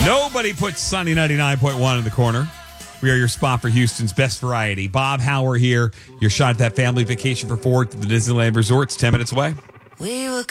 Nobody puts Sunny 99.1 in the corner. We are your spot for Houston's best variety. Bob Hauer here. Your shot at that family vacation for 4 to the Disneyland Resort. It's 10 minutes away. We were